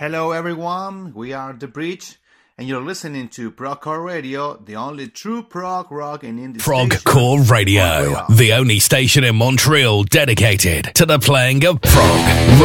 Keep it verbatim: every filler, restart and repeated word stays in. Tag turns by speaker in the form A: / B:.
A: Hello everyone, we are The Bridge, and you're listening to Progcore Radio, the only true prog rock and indie
B: Progcore Radio, the only station in Montreal dedicated to the playing of prog